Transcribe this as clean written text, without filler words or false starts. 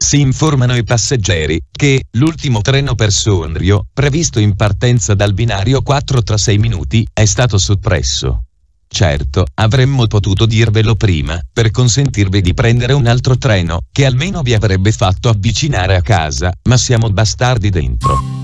si informano i passeggeri che l'ultimo treno per Sondrio, previsto in partenza dal binario 4 tra 6 minuti, è stato soppresso. Certo, avremmo potuto dirvelo prima, per consentirvi di prendere un altro treno, che almeno vi avrebbe fatto avvicinare a casa, ma siamo bastardi dentro.